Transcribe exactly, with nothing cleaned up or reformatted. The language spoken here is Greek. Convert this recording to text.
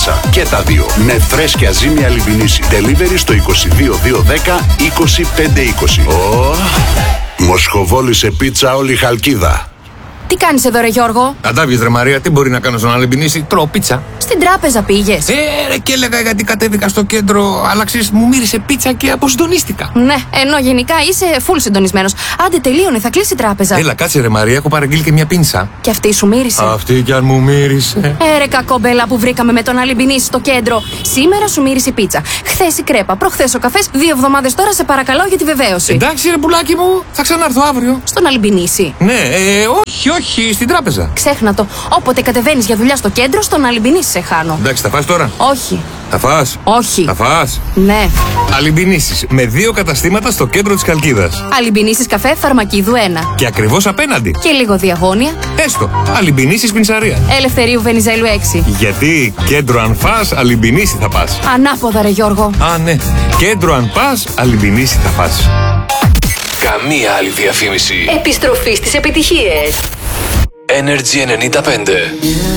πίτσα. Και τα δύο με φρέσκια ζύμη Αλιμπινίση. Delivery στο είκοσι δύο δύο δέκα είκοσι πέντε είκοσι. Oh, Μοσχοβόλη σε πίτσα όλη η Χαλκίδα. Τι κάνεις εδώ, ρε Γιώργο? Αντάβιες, ρε Μαρία, τι μπορεί να κάνω στον Αλιμπινίση? Τρώω πίτσα. Στην τράπεζα πήγες? Ε, ρε, και έλεγα γιατί κατέβηκα στο κέντρο, αλλά ξέρεις, μου μύρισε πίτσα και αποσυντονίστηκα. Ναι, ενώ γενικά είσαι full συντονισμένος. Άντε, τελείωνε, θα κλείσει η τράπεζα. Έλα, κάτσε, ρε Μαρία, έχω παραγγείλει και μια πίνσα. Και αυτή σου μύρισε? Αυτή κι αν μου μύρισε. Ε, ρε κακόμπελα που βρήκαμε με τον Αλιμπινίση στο κέντρο. Σήμερα σου μύρισε η πίτσα. Χθες η κρέπα, προχθές ο καφές. Δύο εβδομάδες τώρα σε παρακαλώ για τη βεβαίωση. Εντάξει, ρε πουλάκι μου, θα ξανάρθω αύριο. Στον Αλιμπινίση? Ναι, ε, όχι, όχι, στην τράπεζα. Ξέχνα το. Όποτε κατεβαίνεις για δουλειά στο κέντρο, στον Αλιμπινίση σε χάνω. Εντάξει, θα φας τώρα? Όχι. Θα φας? Όχι. Θα φας? Ναι. Αλιμπινίσεις με δύο καταστήματα στο κέντρο της Χαλκίδας. Αλιμπινίσεις καφέ Φαρμακίδου ένα. Και ακριβώς απέναντι. Και λίγο διαγώνια. Έστω. Αλιμπινίσεις Πινσαρία. Ελευθερίου Βενιζέλου έξι. Γιατί κέντρο αν φας, Αλιμπινίση θα πας. Ανάποδα, ρε Γιώργο. Α, ναι. Κέντρο αν πας, Αλιμπινίση θα πας. Καμία άλλη διαφήμιση. Επιστροφή στις επιτυχίες. Energy ενενήντα πέντε.